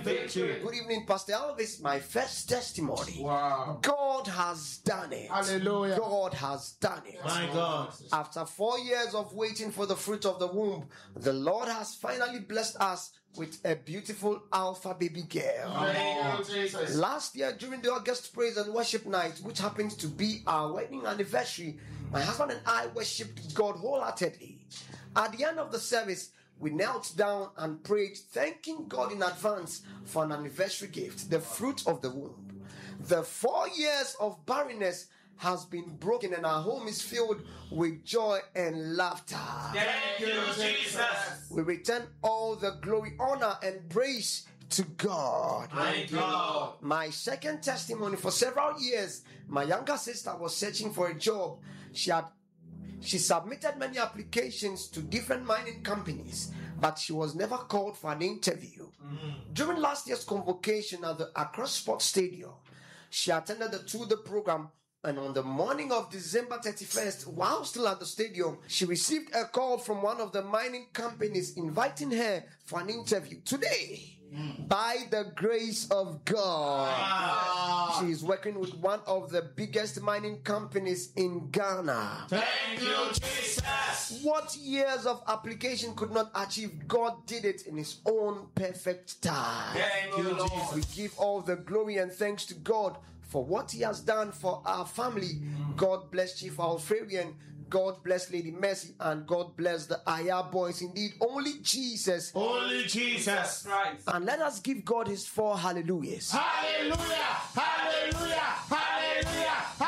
victory. Good evening, Pastor Elvis. My first testimony. Wow. God has done it. Hallelujah. God has done it. My God. After 4 years of waiting for the fruit of the womb, the Lord has finally blessed us with a beautiful alpha baby girl. Thank you, Jesus. Last year, during the August Praise and Worship Night, which happens to be our wedding anniversary, my husband and I worshipped God wholeheartedly. At the end of the service, we knelt down and prayed, thanking God in advance for an anniversary gift, the fruit of the womb. The 4 years of barrenness has been broken and our home is filled with joy and laughter. Thank you, Jesus. We return all the glory, honor, and praise to God. Thank you, Lord. My second testimony: for several years, my younger sister was searching for a job. She submitted many applications to different mining companies, but she was never called for an interview. During last year's convocation at the Accra Sports Stadium, she attended the two-day program, and on the morning of December 31st, while still at the stadium, she received a call from one of the mining companies inviting her for an interview today. By the grace of God, she is working with one of the biggest mining companies in Ghana. Thank you, Jesus. What years of application could not achieve, God did it in His own perfect time. Thank you, Lord. We give all the glory and thanks to God for what He has done for our family. God bless Chief Alfarian. God bless Lady Mercy, and God bless the Aya boys. Indeed, only Jesus. Only Jesus Christ. And let us give God His 4 hallelujahs. Hallelujah! Hallelujah! Hallelujah!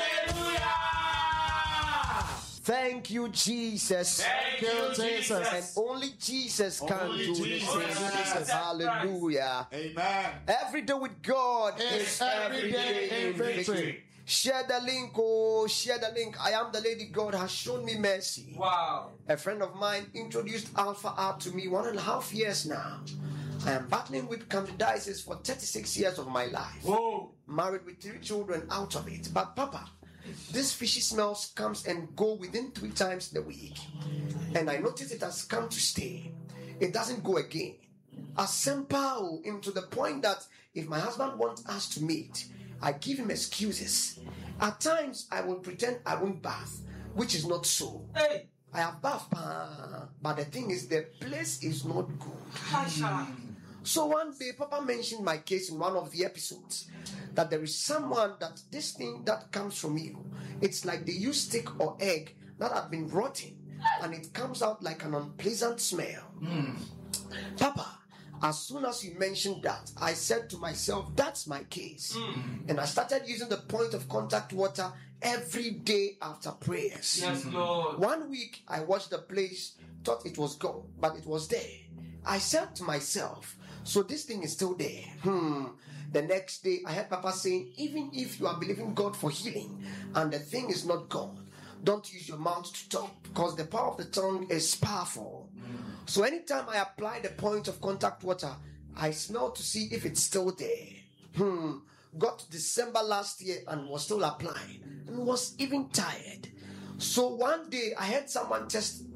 Hallelujah! Thank you, Jesus. Thank you, Jesus. And only Jesus can Only do this Jesus. thing. Jesus Hallelujah. Amen. Every day with God Is is every day in victory. Share the link, oh, share the link. I am the lady God has shown me mercy. Wow. A friend of mine introduced Alpha Art to me 1.5 years now. I am battling with candidiasis for 36 years of my life. Whoa. Married with 3 children out of it. But Papa, this fishy smells comes and go within 3 times in a week. And I notice it has come to stay. It doesn't go again. As simple into the point that if my husband wants us to meet, I give him excuses. At times, I will pretend I won't bath, which is not so. Hey. I have bath, but the thing is, the place is not good. So one day, Papa mentioned my case in one of the episodes, that there is someone that this thing that comes from you, it's like they use stick or egg that have been rotting, and it comes out like an unpleasant smell. Papa, as soon as you mentioned that, I said to myself, that's my case. And I started using the point of contact water every day after prayers. Yes, Lord. 1 week, I watched the place, thought it was gone, but it was there. I said to myself, so this thing is still there. The next day, I heard Papa saying, even if you are believing God for healing and the thing is not gone, don't use your mouth to talk, because the power of the tongue is powerful. So anytime I apply the point of contact water, I smell to see if it's still there. Got to December last year and was still applying and was even tired. So one day I heard someone's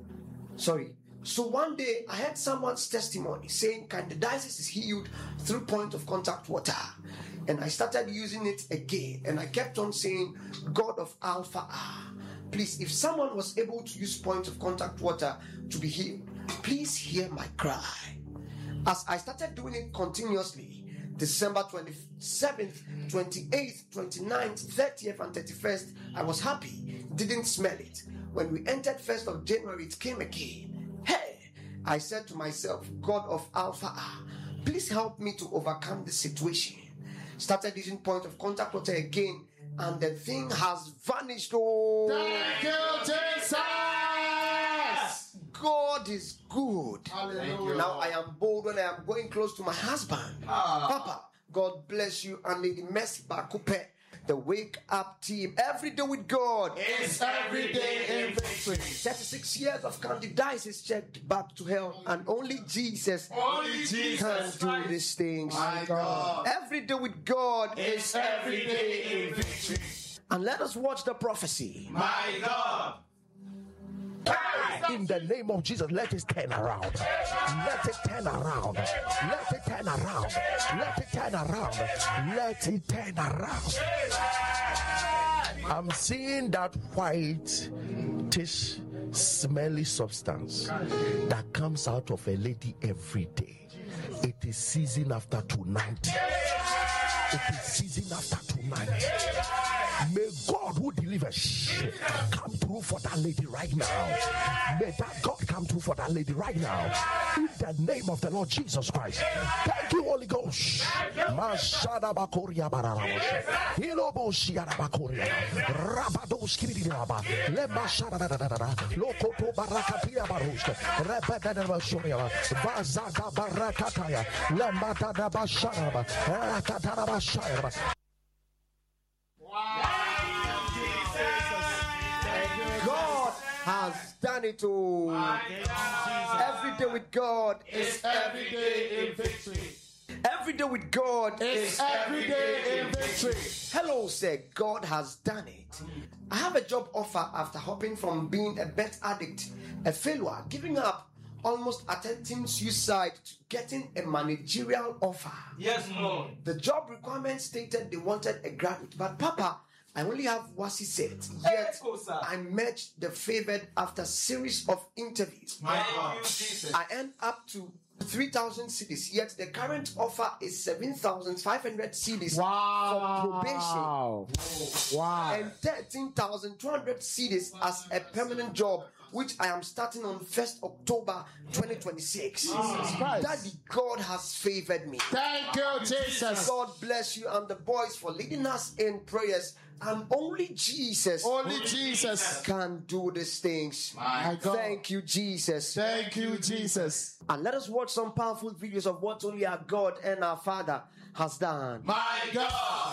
testimony saying candidiasis is healed through point of contact water. And I started using it again, and I kept on saying, God of Alpha R, please, if someone was able to use point of contact water to be healed, please hear my cry. As I started doing it continuously, December 27th, 28th, 29th, 30th, and 31st, I was happy, didn't smell it. When we entered 1st of January, it came again. Hey, I said to myself, God of Alpha R, please help me to overcome this situation. Started using point of contact water again, and the thing has vanished. Oh, Thank you, Jesus. God is good. Hallelujah. Now I am bold when I am going close to my husband. Papa, God bless you and Lady Mercy Bakupe, the Wake Up Team. Every day with God It's every day in victory. 36 years of candidiasis checked back to hell, and only Jesus Only Jesus can do Christ. these things. My God. Every day with God It's every day in victory. And let us watch the prophecy. My God. In the name of Jesus, let it turn around. Let it turn around. Let it turn around. Let it turn around. Let it turn around. I'm seeing that whitish, smelly substance that comes out of a lady every day. It is season after tonight. It is season after tonight. May God who delivers come through for that lady right now. May that God come through for that lady right now. In the name of the Lord Jesus Christ. Thank you, Holy Ghost. Mashada bakoria bararamosh. Hilobo shiara bakoria. Rabados kibidinaba. Lema shada da da da da. Lokoto barakatia barushka. Rebeda da bashoria. Vazada barakataya. Lema da da basharaba. Rakatara basharaba. God has done it all. Every day with God is Every day in victory. every day with God It's every day in victory. Hello, sir. God has done it. I have a job offer after hopping from being a bet addict, a failure, giving up, almost attempting suicide, to getting a managerial offer. Yes, Lord. The job requirement stated they wanted a graduate, but Papa, I only have what he said. Yet I matched the favored after series of interviews. My God. Jesus. I end up to 3,000 CDs, yet the current offer is 7,500 CDs for probation and 13,200 CDs as a permanent job, which I am starting on 1st October 2026. Daddy, God has favored me. Thank you, Jesus. God bless you and the boys for leading us in prayers. And only Jesus can do these things. My God. Thank you, Jesus. Thank you, Jesus. And let us watch some powerful videos of what only our God and our Father has done. My God.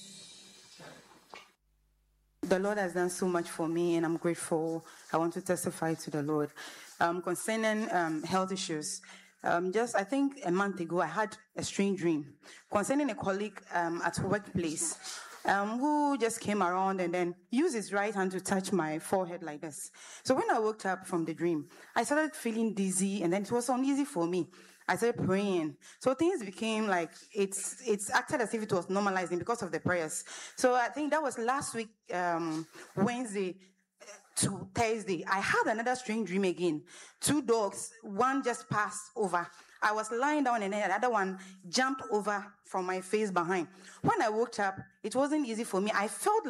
The Lord has done so much for me, and I'm grateful. I want to testify to the Lord. Concerning health issues, just I think a month ago, I had a strange dream concerning a colleague at workplace who just came around and then used his right hand to touch my forehead like this. So when I woke up from the dream, I started feeling dizzy, and then it was uneasy for me. I started praying. So things became like, it's acted as if it was normalizing because of the prayers. So I think that was last week, Wednesday to Thursday. I had another strange dream again. 2 dogs, one just passed over. I was lying down and then the other one jumped over from my face behind. When I woke up, it wasn't easy for me. I felt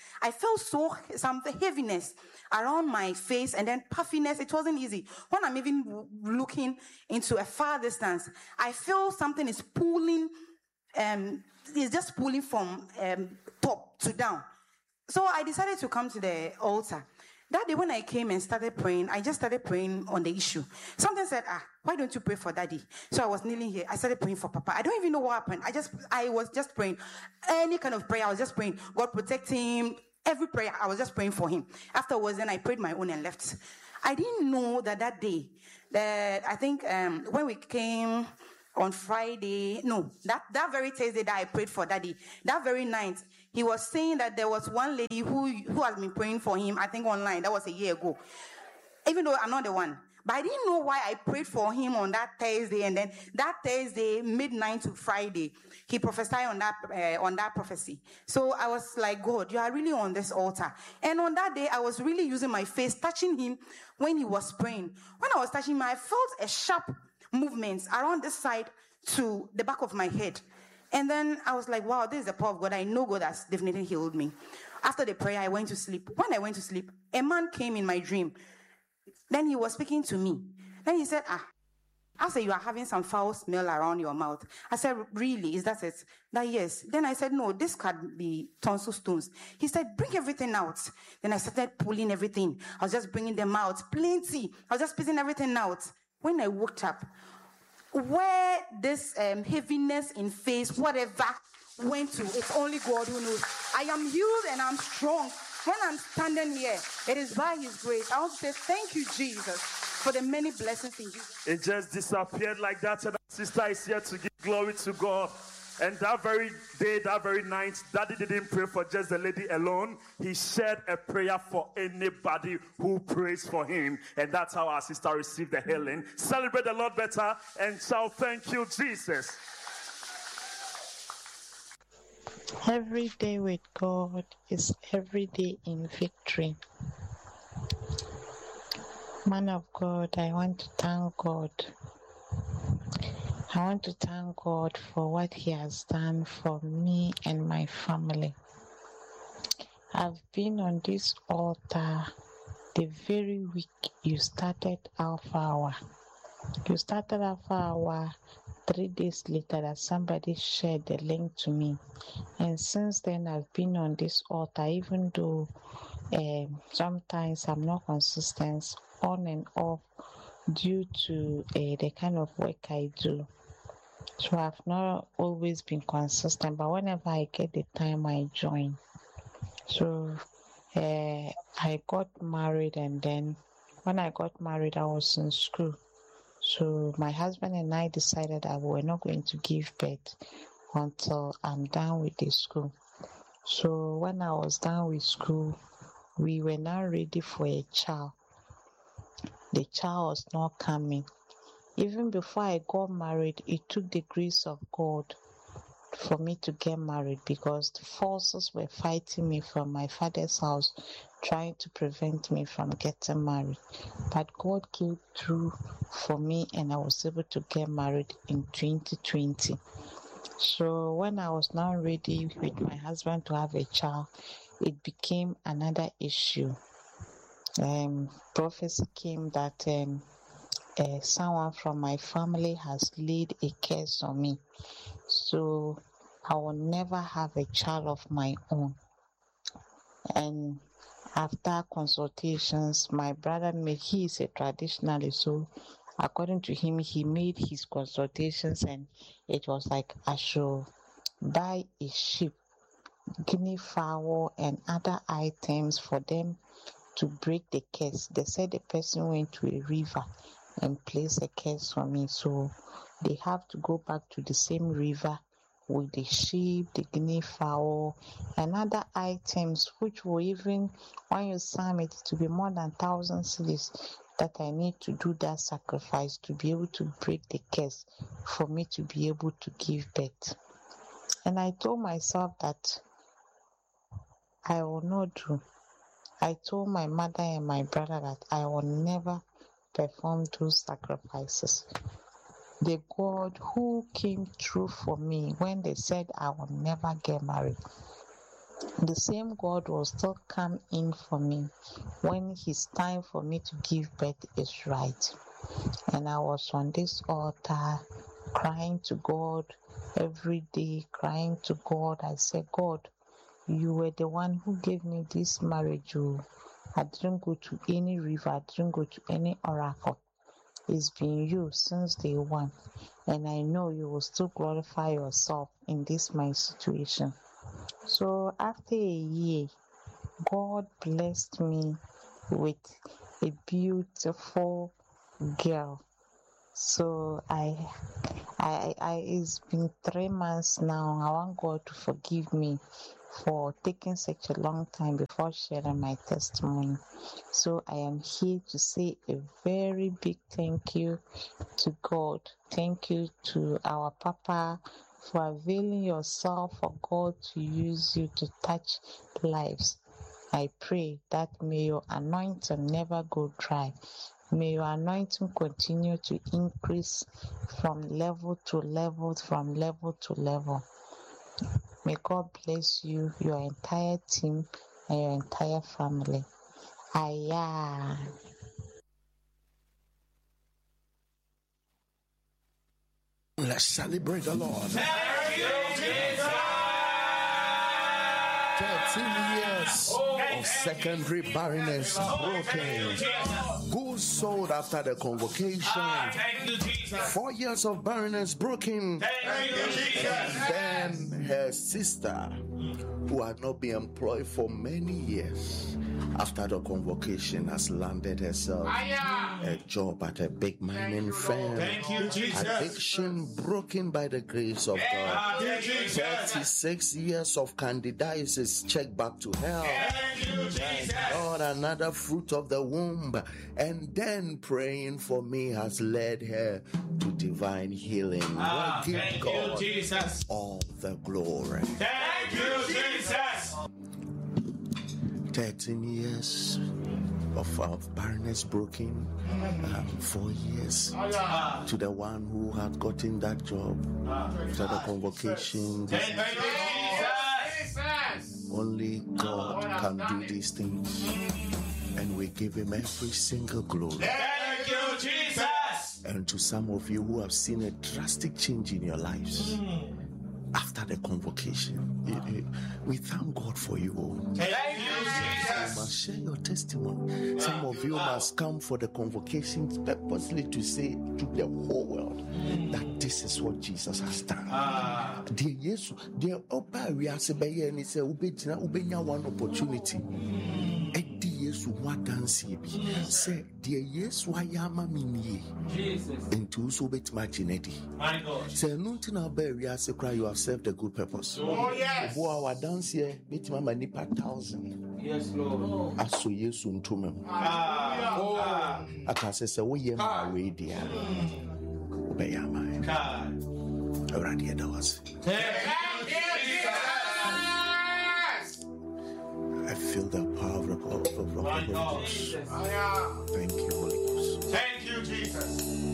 some heaviness around my face and then puffiness. It wasn't easy. When I'm even looking into a far distance, I feel something is pulling, it's just pulling from top to down. So I decided to come to the altar. That day when I came and started praying, I just started praying on the issue. Something said, why don't you pray for Daddy? So I was kneeling here. I started praying for Papa. I don't even know what happened. I was just praying. Any kind of prayer, I was just praying. God protect him. Every prayer, I was just praying for him. Afterwards, then I prayed my own and left. I didn't know that day, that I think when we came on Friday, that very Thursday that I prayed for Daddy, that very night, he was saying that there was one lady who has been praying for him, I think online. That was a year ago. Even though I'm not the one. But I didn't know why I prayed for him on that Thursday. And then that Thursday, midnight to Friday, he prophesied on that prophecy. So I was like, God, you are really on this altar. And on that day, I was really using my face, touching him when he was praying. When I was touching him, I felt a sharp movement around this side to the back of my head. And then I was like, wow, this is the power of God. I know God has definitely healed me. After the prayer, I went to sleep. When I went to sleep, a man came in my dream. Then he was speaking to me. Then he said, I said, you are having some foul smell around your mouth. I said, really? Is that it? That yes. Then I said, no, this could be tonsil stones. He said, bring everything out. Then I started pulling everything. I was just bringing them out. Plenty. I was just putting everything out. When I woke up, where this heaviness in face, whatever, went to, it's only God who knows. I am healed and I'm strong. When I'm standing here, it is by his grace. I want to say thank you, Jesus, for the many blessings in Jesus. It just disappeared like that, and our sister is here to give glory to God. And that very day, that very night, Daddy didn't pray for just the lady alone. He shared a prayer for anybody who prays for him. And that's how our sister received the healing. Celebrate the Lord better and shout, thank you, Jesus. Every day with God is every day in victory. Man of God, I want to thank God. I want to thank God for what He has done for me and my family. I've been on this altar the very week you started Alpha Hour. You started Alpha Hour 3 days later that somebody shared the link to me. And since then, I've been on this altar, even though sometimes I'm not consistent, on and off, due to the kind of work I do. So I've not always been consistent, but whenever I get the time, I join. So I got married, and then when I got married, I was in school. So my husband and I decided that we were not going to give birth until I'm done with the school. So when I was done with school, we were now ready for a child. The child was not coming. Even before I got married, it took the grace of God for me to get married, because the forces were fighting me from my father's house, trying to prevent me from getting married. But God came through for me, and I was able to get married in 2020. So when I was now ready with my husband to have a child, it became another issue. Prophecy came that someone from my family has laid a curse on me. So I will never have a child of my own. And after consultations, my brother he is a traditionalist, so according to him, he made his consultations, and it was like I should buy a sheep, guinea fowl, and other items for them to break the curse. They said the person went to a river and placed a curse on me, so they have to go back to the same river with the sheep, the guinea fowl, and other items, which will even, when you sum it, to be more than 1,000 cedis that I need to do that sacrifice to be able to break the curse for me to be able to give birth. And I told myself that I will not do. I told my mother and my brother that I will never perform those sacrifices. The God who came through for me when they said I will never get married, the same God will still come in for me when His time for me to give birth is right. And I was on this altar crying to God every day, crying to God. I said, God, you were the one who gave me this marriage. I didn't go to any river, I didn't go to any oracle. It's been you since day one, and I know you will still glorify yourself in this my situation. So after a year, God blessed me with a beautiful girl. So it's been 3 months now. I want God to forgive me for taking such a long time before sharing my testimony. So I am here to say a very big thank you to God. Thank you to our Papa for availing yourself for God to use you to touch lives. I pray that may your anointing never go dry. May your anointing continue to increase from level to level, from level to level. May God bless you, your entire team, and your entire family. Aya. Let's celebrate the Lord. 13 years of secondary barrenness broken. Who sold after the convocation? Thank you, Jesus. 4 years of barrenness broken. Thank you, Jesus. Then her sister, who had not been employed for many years, after the convocation, has landed herself a job at a big mining firm. Thank you, Jesus. Addiction broken by the grace of God. Thank you, Jesus. 36 years of candidiasis checked back to hell. Thank you, Jesus. God, another fruit of the womb. And then praying for me has led her to divine healing. Well, give Thank God you, Jesus. all the glory. Thank you, Jesus. 13 years of barrenness broken, 4 years to the one who had gotten that job after the convocation. Thank you, Jesus. Only God can do these things, and we give him every single glory. Thank you, Jesus. And to some of you who have seen a drastic change in your lives after the convocation, we thank God for you all. Thank you, You Jesus. must share your testimony. Some of you must come for the convocation purposely to say to the whole world that this is what Jesus has done. Dear Jesus, dear Opa, we are saying, and it's a ubenya one opportunity. Yesu wadansi bi say dear Yesu ayama mini into so bet machinedi My God. say no ntina ba wiase cry you have served a good purpose. Oh, yes. Bo our dance here bit mama nipa 1,000 Yes, Lord. aso Yesu ntomem Oh, akase say wo ye ma we dia obeyama God. already that was. Thank you, Jesus. I feel the power of the My Holy God. Ghost. Thank you, Holy Ghost. Thank you, Jesus.